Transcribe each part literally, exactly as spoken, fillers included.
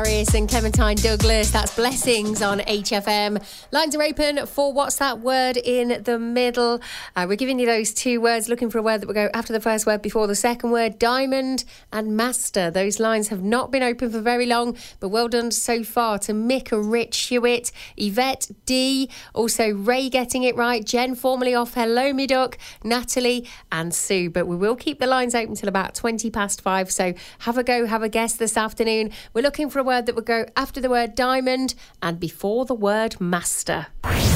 Darius and Clementine Douglas. That's Blessings on H F M. Lines are open for What's That Word in the Middle. Uh, we're giving you those two words, looking for a word that will go after the first word, before the second word. Diamond and master. Those lines have not been open for very long, but well done so far to Mick and Rich Hewitt, Yvette D, also Ray getting it right, Jen formerly off Hello Me Duck, Natalie and Sue. But we will keep the lines open till about twenty past five, so have a go, have a guess this afternoon. We're looking for a word that would go after the word diamond and before the word master.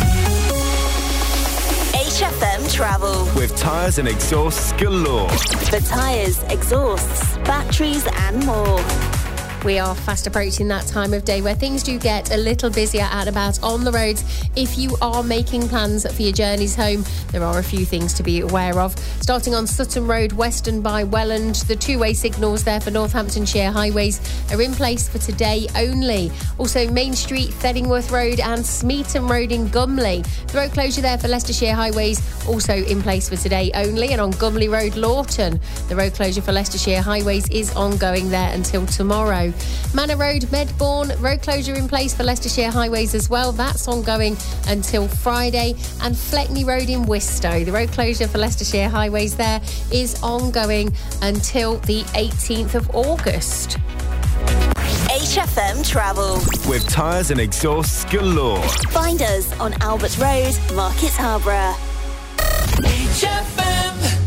H F M Travel. With tyres and exhausts galore. For tyres, exhausts, batteries and more. We are fast approaching that time of day where things do get a little busier out and about on the roads. If you are making plans for your journeys home, there are a few things to be aware of. Starting on Sutton Road, western by Welland, the two-way signals there for Northamptonshire highways are in place for today only. Also, Main Street, Theddingworth Road and Smeaton Road in Gumley. The road closure there for Leicestershire highways also in place for today only. And on Gumley Road, Lawton, the road closure for Leicestershire highways is ongoing there until tomorrow. Manor Road, Medbourne, road closure in place for Leicestershire highways as well. That's ongoing until Friday. And Fleckney Road in Wistow, the road closure for Leicestershire highways there is ongoing until the eighteenth of August. H F M Travel. With tyres and exhausts galore. Find us on Albert Road, Market Harborough. H F M.